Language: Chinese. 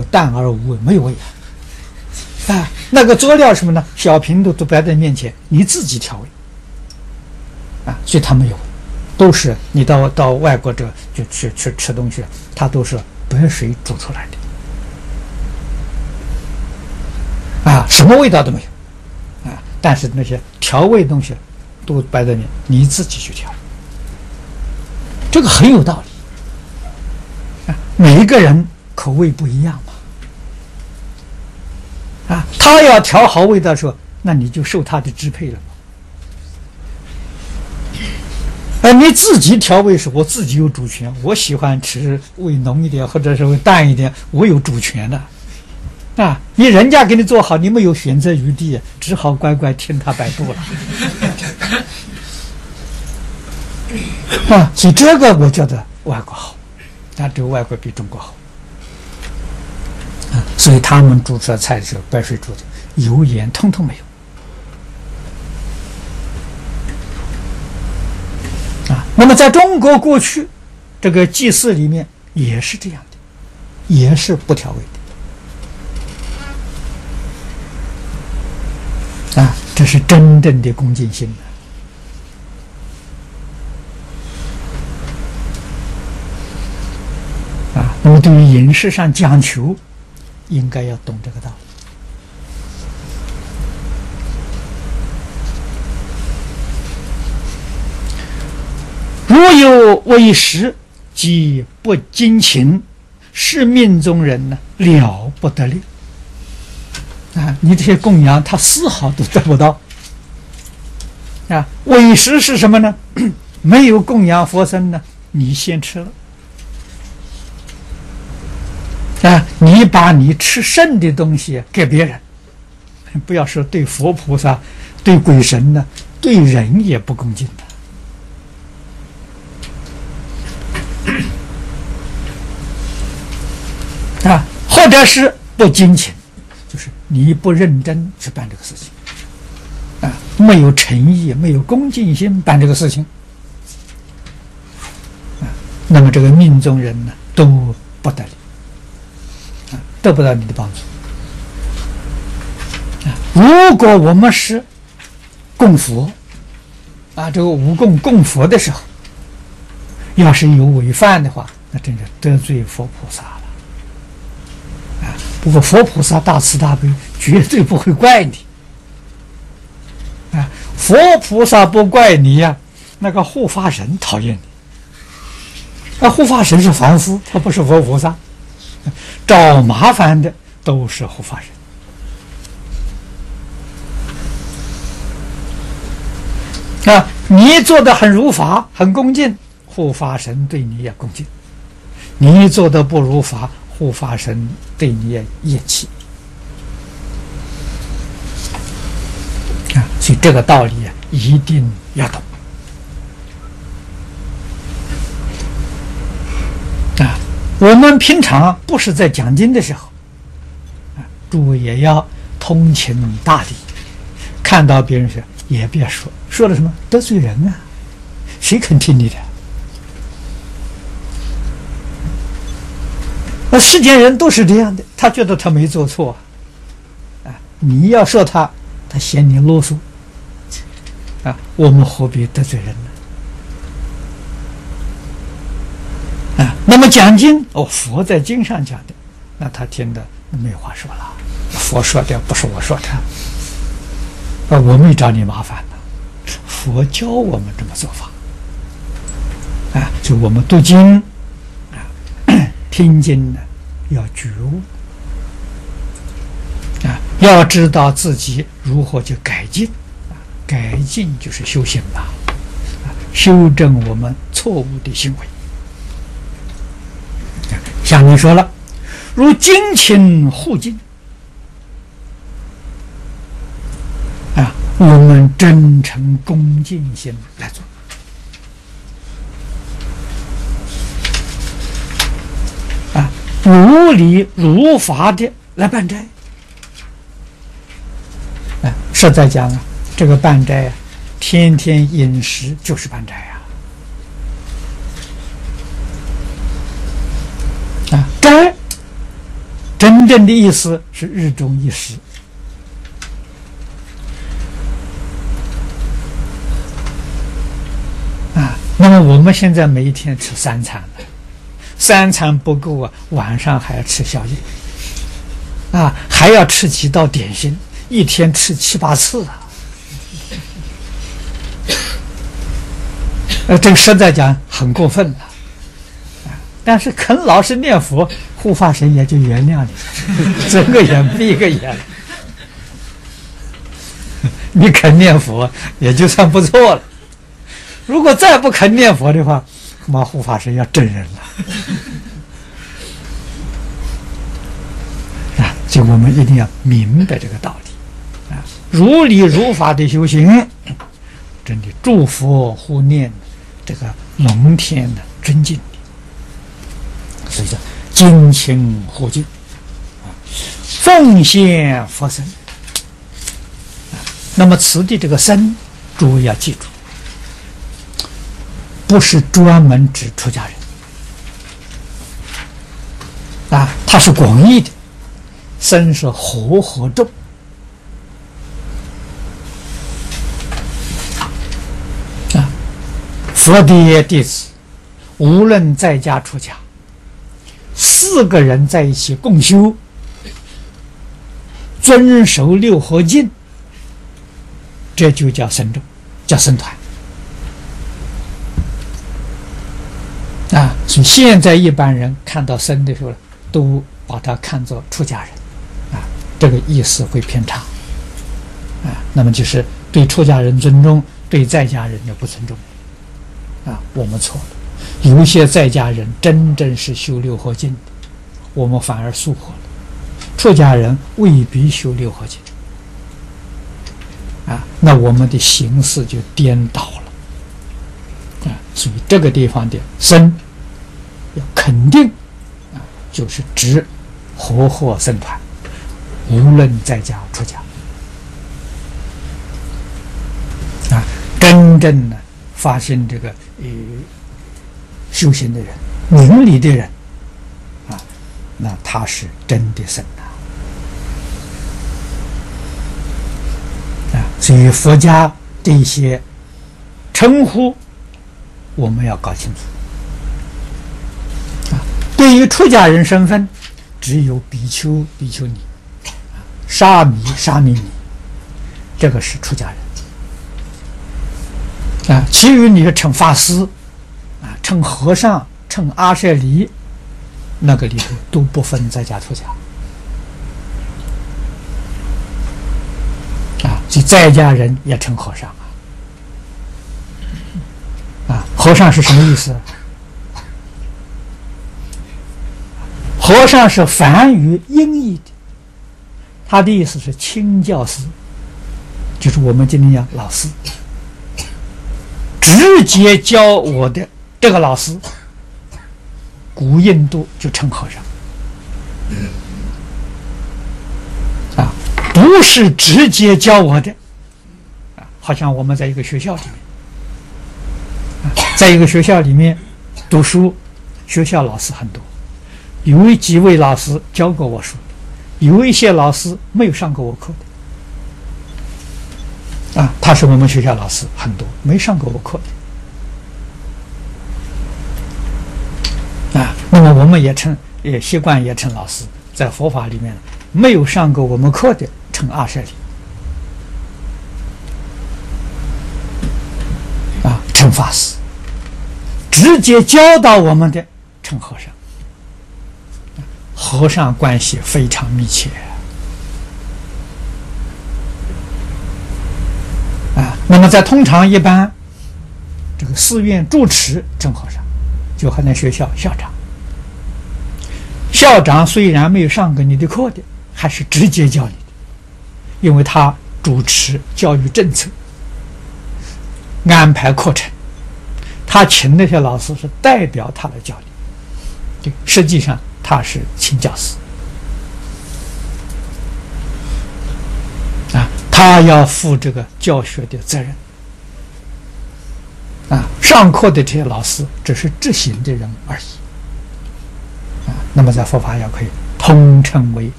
淡而无味，没有味啊。那个佐料什么呢？小瓶都摆在面前，你自己调味啊，所以它没有味。都是你到外国这就去吃东西，它都是白水煮出来的啊，什么味道都没有啊。但是那些调味东西都摆在你自己去调，这个很有道理啊。每一个人口味不一样嘛啊，他要调好味道的时候，那你就受他的支配了嘛。你自己调味时，我自己有主权。我喜欢吃味浓一点，或者是味淡一点，我有主权的啊。你人家给你做好，你没有选择余地，只好乖乖听他摆布了啊。所以这个我觉得外国好，但这个外国比中国好啊。所以他们煮出来菜是白水煮的，油盐通通没有。那么在中国过去这个祭祀里面也是这样的，也是不调味的啊，这是真正的恭敬心啊。那么对于饮食上讲求，应该要懂这个道理。如有为食，即不精勤，是命中人呢了不得了啊！你这些供养，他丝毫都得不到啊！为食是什么呢？没有供养佛僧呢，你先吃了啊！你把你吃剩的东西给别人，不要说对佛菩萨、对鬼神呢，对人也不恭敬的。啊，或者是不精勤，就是你不认真去办这个事情，啊，没有诚意，没有恭敬心办这个事情，啊，那么这个命中人呢都不得力，啊，得不到你的帮助。啊，如果我们是供佛，啊，这个无供佛的时候，要是有违犯的话，那真是得罪佛菩萨了。不过佛菩萨大慈大悲，绝对不会怪你啊！佛菩萨不怪你呀，那个护法神讨厌你。那护法神是凡夫，他不是佛菩萨，找麻烦的都是护法神啊！你做的很如法，很恭敬，护法神对你也恭敬；你做的不如法，护法神对你也厌弃啊！所以这个道理一定要懂啊！我们平常不是在讲经的时候啊，诸位也要通情达理，看到别人说也别说了什么得罪人啊，谁肯听你的？那世间人都是这样的，他觉得他没做错啊，你要说他嫌你啰嗦啊，我们何必得罪人呢？啊，那么讲经佛在经上讲的，那他听的没话说了，佛说的不是我说的，我没找你麻烦呢，佛教我们这么做法啊，就我们读经啊，听经呢要觉悟啊，要知道自己如何去改进啊，改进就是修行吧，啊，修正我们错误的行为。像你说了，如精勤护敬啊，我们真诚恭敬心来做。如理如法的来办斋，实在讲啊，这个办斋啊，天天饮食就是办斋斋真正的意思是日中一时。那么我们现在每一天吃3餐了，3餐不够啊，晚上还要吃宵夜，还要吃几道点心，一天吃7、8次啊。这个实在讲很过分了。但是肯老实念佛，护法神也就原谅你，睁个眼闭一个眼。你肯念佛也就算不错了。如果再不肯念佛的话，恐怕护法神要整人了。所以我们一定要明白这个道理如理如法的修行，真的祝福护念这个龙天的尊敬，所以叫精勤护敬奉献佛身那么此地这个身，诸位要记住，不是专门指出家人它是广义的，身是和众佛的弟子无论在家出家，4个人在一起共修，遵守6合敬，这就叫僧众，叫僧团所以现在一般人看到僧的时候，都把它看作出家人这个意思会偏差那么就是对出家人尊重，对在家人就不尊重我们错了。有一些在家人真正是修6合敬的，我们反而疏忽了。出家人未必修6合敬那我们的形式就颠倒了所以这个地方的僧要肯定就是指和僧团，无论在家出家真正的发现这个修行的人、明理的人那他是真的僧所以佛家这些称呼我们要搞清楚对于出家人身份，只有比丘、比丘尼、沙弥、沙弥尼，这个是出家人其余你称法师称和尚、称阿舍离，那个里头都不分在家出家所以在家人也称和尚和尚是什么意思？和尚是梵语音译的，他的意思是亲教师，就是我们今天讲老师，直接教我的这个老师，古印度就称和尚不是直接教我的好像我们在一个学校里面在一个学校里面读书，学校老师很多，有几位老师教过我书，有一些老师没有上过我课的他是我们学校老师很多，没上过我课的那么我们也习惯也称老师，在佛法里面没有上过我们课的称阿舍离称法师，直接教导我们的称和尚，和尚关系非常密切那么在通常一般这个寺院住持称和尚，就好像学校校长，校长虽然没有上过你的课的，还是直接教你的，因为他主持教育政策，安排课程，他请那些老师是代表他来教你，实际上他是亲教师他要负这个教学的责任上课的这些老师只是执行的人而已那么在佛法要可以统称为